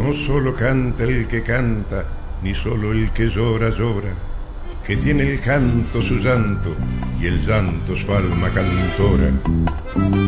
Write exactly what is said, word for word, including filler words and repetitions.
No solo canta el que canta, ni solo el que llora llora, que tiene el canto su llanto y el llanto su alma cantora.